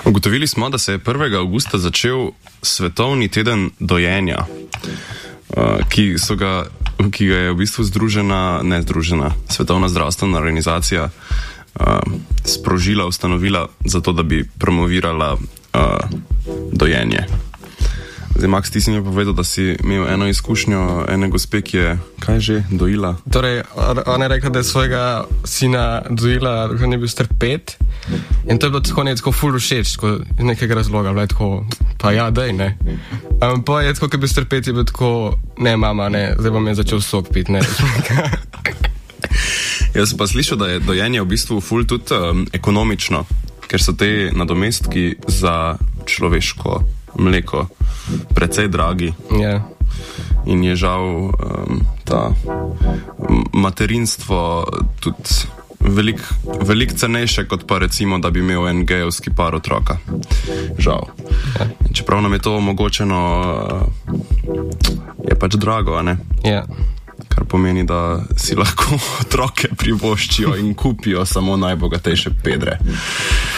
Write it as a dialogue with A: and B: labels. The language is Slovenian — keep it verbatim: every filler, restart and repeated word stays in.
A: Ugotovili smo, da se je prvega avgusta začel svetovni teden dojenja, ki, so ga, ki ga je v bistvu združena, ne združena, Svetovna zdravstvena organizacija sprožila, ustanovila zato, da bi promovirala dojenje. Zdaj, Max, ti si mi povedal, da si imel eno izkušnjo ene gospe, ki je, kaj že, dojila?
B: Torej, ona je rekla, da je svojega sina dojila, ko je bil star pet, in to je bilo tako nekako ful všeč, tako iz nekega razloga, bila je tako, pa ja, dej, ne. Um, pa je tako, ko je bil star pet, je bil tako, ne, mama, ne, zdaj bom je začel sok pit, ne.
A: Jaz sem pa slišal, da je dojenje v bistvu ful tudi um, ekonomično, ker so te nadomestki za človeško mleko precej dragi.
B: Yeah.
A: In je žal um, ta materinstvo tudi veliko velik cenejše, kot pa recimo, da bi imel en gejovski par otroka. Žal. Yeah. Čeprav nam je to omogočeno, uh, je pač drago, a ne?
B: Ja. Yeah.
A: Kar pomeni, da si lahko otroke privoščijo in kupijo samo najbogatejše pedre.